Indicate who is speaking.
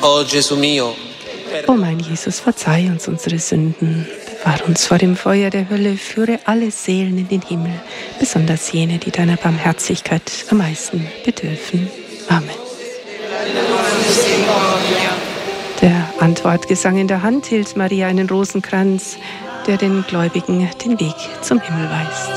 Speaker 1: O Gesù mio,
Speaker 2: O mein Jesus, verzeih uns unsere Sünden, bewahre uns vor dem Feuer der Hölle, führe alle Seelen in den Himmel, besonders jene, die deiner Barmherzigkeit am meisten bedürfen. Amen. Der Antwortgesang in der Hand hielt Maria einen Rosenkranz, der den Gläubigen den Weg zum Himmel weist.